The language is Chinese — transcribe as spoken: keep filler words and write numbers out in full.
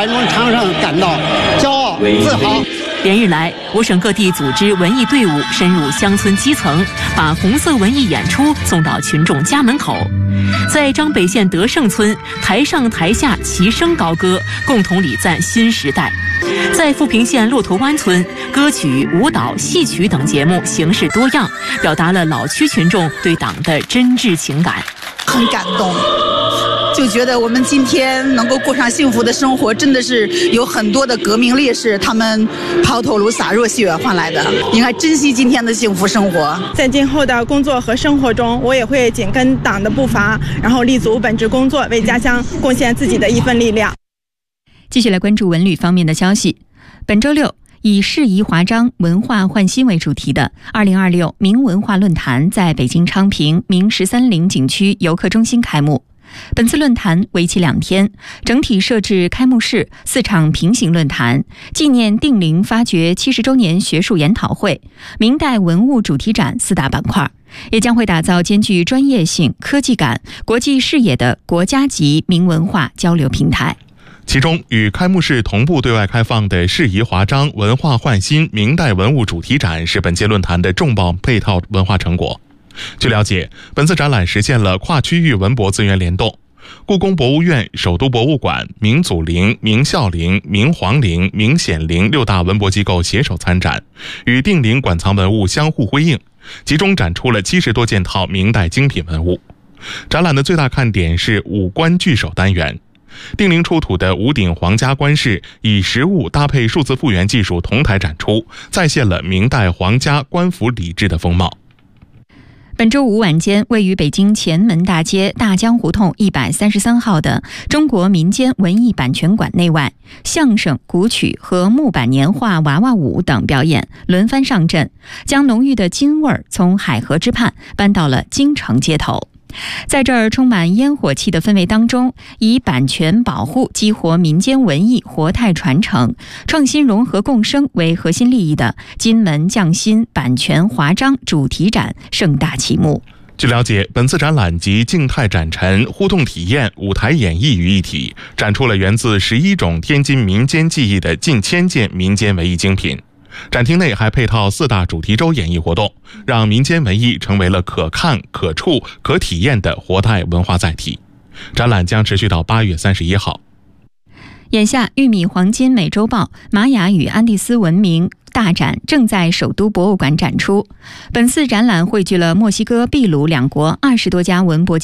观众场上感到骄傲自豪。 连日来，我省各地组织文艺队伍深入乡村基层，把红色文艺演出送到群众家门口。在张北县德胜村，台上台下齐声高歌，共同礼赞新时代。在富平县骆驼湾村，歌曲、舞蹈、戏曲等节目形式多样，表达了老区群众对党的真挚情感。 很感动，就觉得我们今天能够过上幸福的生活，真的是有很多的革命烈士他们抛头颅洒热血换来的，应该珍惜今天的幸福生活。 在今后的工作和生活中，我也会紧跟党的步伐，然后立足本职工作，为家乡贡献自己的一份力量。 继续来关注文旅方面的消息。本周六，以适宜华章、文化焕新为主题的二零二六明文化论坛在北京昌平明十三陵景区游客中心开幕。本次论坛为期两天，整体设置开幕式、四场平行论坛、纪念定陵发掘七十周年学术研讨会、明代文物主题展四大板块，也将会打造兼具专业性、科技感、国际视野的国家级明文化交流平台。 其中，与开幕式同步对外开放的适宜华章文化焕新明代文物主题展是本届论坛的重磅配套文化成果。据了解，本次展览实现了跨区域文博资源联动，故宫博物院、首都博物馆、明祖陵、明孝陵、明皇陵、明显陵六大文博机构携手参展，与定陵馆藏文物相互辉映，集中展出了七十多件套明代精品文物。展览的最大看点是五官聚首单元。定陵出土的五顶皇家冠饰以实物搭配数字复原技术同台展出，再现了明代皇家官府礼制的风貌。 本周五晚间，位于北京前门大街大江胡同一百三十三号的中国民间文艺版权馆内外，相声、古曲和木板年画娃娃舞等表演轮番上阵，将浓郁的京味儿从海河之畔搬到了京城街头。在这儿充满烟火气的氛围当中，以版权保护激活民间文艺活态传承、创新融合共生为核心利益的金门匠心版权华章主题展盛大启幕。 据了解，本次展览集静态展陈、互动体验、舞台演绎于一体，展出了源自十一种天津民间技艺的近千件民间文艺精品。展厅内还配套四大主题周演绎活动，让民间文艺成为了可看、可触、可体验的活态文化载体。展览将持续到八月三十一号。 眼下，玉米黄金美洲豹、玛雅与安第斯文明大展正在首都博物馆展出。本次展览汇聚了墨西哥、秘鲁两国二十多家文博